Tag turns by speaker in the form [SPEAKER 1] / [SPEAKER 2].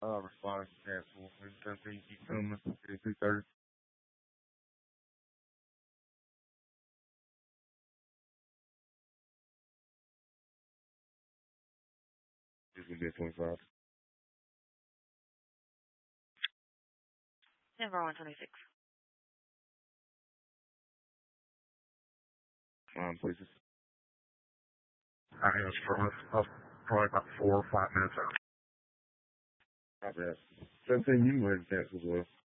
[SPEAKER 1] Responding to cancel. When something keep coming, 2:30. This will be at 25.
[SPEAKER 2] Denver 126.
[SPEAKER 1] Places.
[SPEAKER 3] I was probably about 4 or 5 minutes out.
[SPEAKER 1] Not bad. 17, you can go ahead and cancel as well.